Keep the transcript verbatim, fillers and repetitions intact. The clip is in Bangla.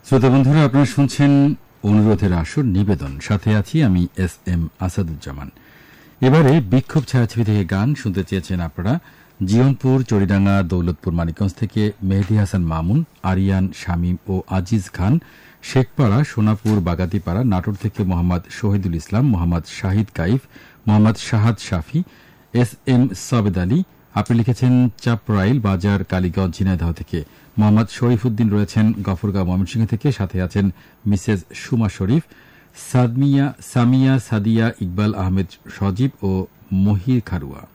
শ্রোতা বন্ধুরা, আপনারা শুনছেন অনুরোধের আসর নিবেদন, সাথে আছি আমি এস এম আসাদুজ্জামান। এবারে বিক্ষোভ ছায়াছবি থেকে গান শুনতে চেয়েছেন আপনারা। জীবনপুর, চরিডাঙ্গা, দৌলতপুর, মানিকগঞ্জ থেকে মেহেদী হাসান মামুন, আরিয়ান, শামীম ও আজিজ খান, শেখপাড়া, সোনাপুর, বাগাতিপাড়া, নাটোর থেকে মোহাম্মদ শহীদুল ইসলাম, মোহাম্মদ শাহিদ কাইফ, মোহাম্মদ শাহাদ শাফি, এস এম সাবেদ আলী। আপনি লিখেছেন চাপরাইল বাজার, কালীগঞ্জ, ঝিনাইদহ থেকে। মোহাম্মদ শরীফ উদ্দিন রয়েছেন গফরগাঁও, ময়মনসিংহ থেকে। সাথে আছেন মিসেস সুমা শরীফ, সাদমিয়া, সামিয়া, সাদিয়া, ইকবাল আহমেদ সজীব ও মহির খারুয়া।